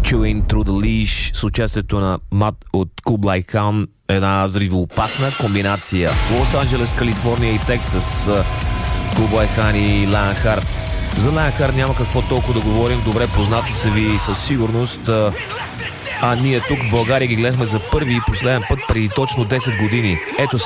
Chewing Through the Leash с участието на Мат от Кублай Хан. Една взривоопасна комбинация. Лос-Анджелес, Калифорния и Тексас. Кублай Хан и Лайонхарт. За Лайонхарт няма какво толкова да говорим. Добре познати са ви със сигурност. А ние тук в България ги гледахме за първи и последен път преди точно 10 години. Ето